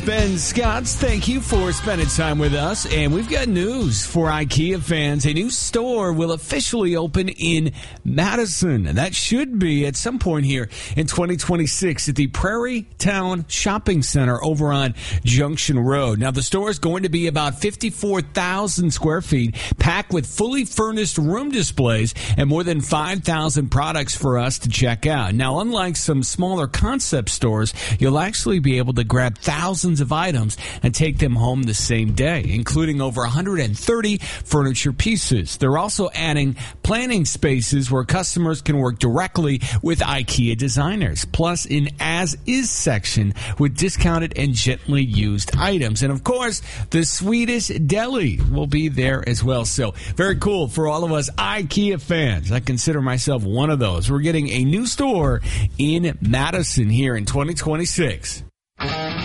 Ben Scotts, thank you for spending time with us. And we've got news for IKEA fans. A new store will officially open in Madison. And that should be at some point here in 2026 at the Prairie Town Shopping Center over on Junction Road. Now, the store is going to be about 54,000 square feet, packed with fully furnished room displays and more than 5,000 products for us to check out. Now, unlike some smaller concept stores, you'll actually be able to grab thousands of items and take them home the same day, including over 130 furniture pieces. They're also adding planning spaces where customers can work directly with IKEA designers, plus an as-is section with discounted and gently used items. And of course, the Swedish deli will be there as well. So very cool for all of us IKEA fans. I consider myself one of those. We're getting a new store in Madison here in 2026.